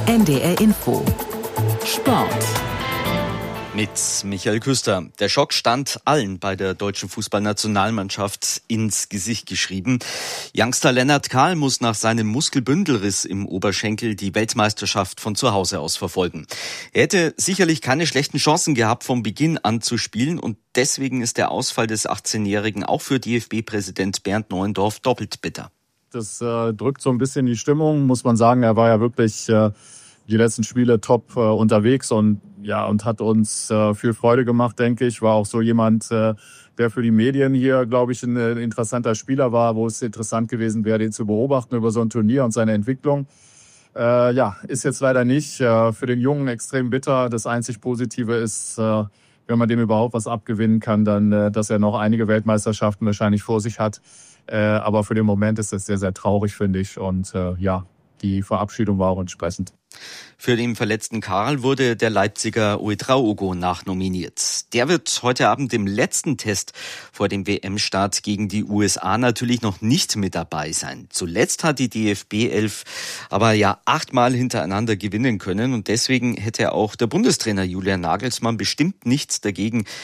NDR Info Sport mit Michael Küster. Der Schock stand allen bei der deutschen Fußballnationalmannschaft ins Gesicht geschrieben. Youngster Lennart Kahl muss nach seinem Muskelbündelriss im Oberschenkel die Weltmeisterschaft von zu Hause aus verfolgen. Er hätte sicherlich keine schlechten Chancen gehabt, vom Beginn an zu spielen, und deswegen ist der Ausfall des 18-Jährigen auch für DFB-Präsident Bernd Neuendorf doppelt bitter. Das drückt so ein bisschen die Stimmung, muss man sagen. Er war ja wirklich die letzten Spiele top unterwegs und hat uns viel Freude gemacht, denke ich. War auch so jemand, der für die Medien hier, glaube ich, ein interessanter Spieler war, wo es interessant gewesen wäre, den zu beobachten über so ein Turnier und seine Entwicklung. Ist jetzt leider nicht. Für den Jungen extrem bitter. Das einzig Positive ist, wenn man dem überhaupt was abgewinnen kann, dann, dass er noch einige Weltmeisterschaften wahrscheinlich vor sich hat. Aber für den Moment ist das sehr, sehr traurig, finde ich. Und die Verabschiedung war auch entsprechend. Für den verletzten Karl wurde der Leipziger Ouedraogo nachnominiert. Der wird heute Abend im letzten Test vor dem WM-Start gegen die USA natürlich noch nicht mit dabei sein. Zuletzt hat die DFB 11 aber 8-mal hintereinander gewinnen können, und deswegen hätte auch der Bundestrainer Julian Nagelsmann bestimmt nichts dagegen,